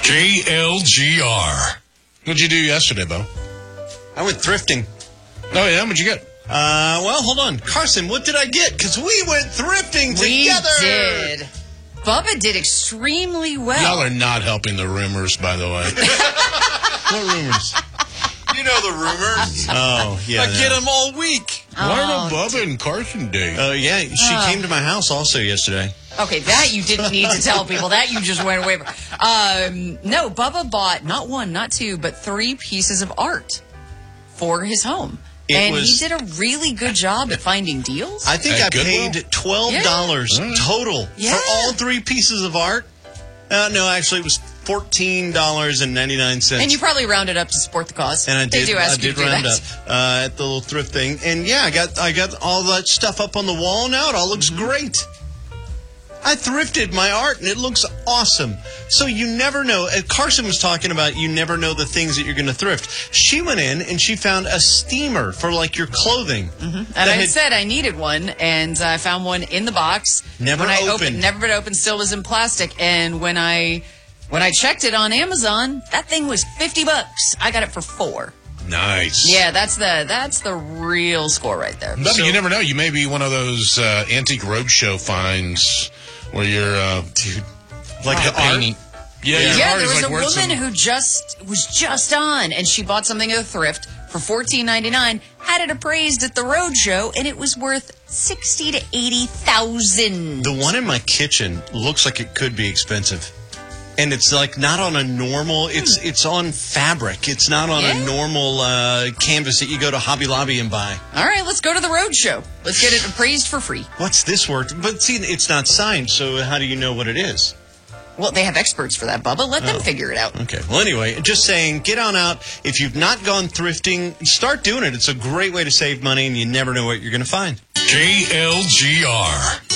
JLGR. What'd you do yesterday, Bo? I went thrifting. Oh, yeah? What'd you get? Well, hold on. Carson, what did I get? Because we went thrifting together. We did. Bubba did extremely well. Y'all are not helping the rumors, by the way. What rumors? You know the rumors. Oh, yeah. I get them all week. Why don't Bubba and Carson date? Oh, yeah. She came to my house also yesterday. Okay, that you didn't need to tell people. That you just went away from. No, Bubba bought not one, not two, but 3 pieces of art for his home. He did a really good job at finding deals. I think I paid $12 total for all 3 pieces of art. No, actually, it was $14.99. And you probably rounded up to support the cause. And I They did. do ask you to do round that. up at the little thrift thing. And yeah, I got all that stuff up on the wall now. It all looks great. I thrifted my art, and it looks awesome. So you never know. Carson was talking about you never know the things that you're going to thrift. She went in, and she found a steamer for, like, your clothing. And I said I needed one, and I found one in the box. Never opened. Never been opened, still was in plastic. And when I checked it on Amazon, that thing was $50. I got it for $4. Nice. Yeah, that's the real score right there. Bubba, you never know. You may be one of those antique roadshow finds where you're, Like the painting. art? Yeah, there was a woman who was just on, and she bought something at a thrift for $14.99, had it appraised at the roadshow, and it was worth $60,000 to $80,000. The one in my kitchen looks like it could be expensive. And it's like not on a normal, it's on fabric. It's not on a normal canvas that you go to Hobby Lobby and buy. All right, let's go to the roadshow. Let's get it appraised for free. What's this worth? But see, it's not signed, so how do you know what it is? Well, they have experts for that, Bubba. Let them figure it out. Okay. Well, anyway, just saying, get on out. If you've not gone thrifting, start doing it. It's a great way to save money, and you never know what you're going to find. JLGR.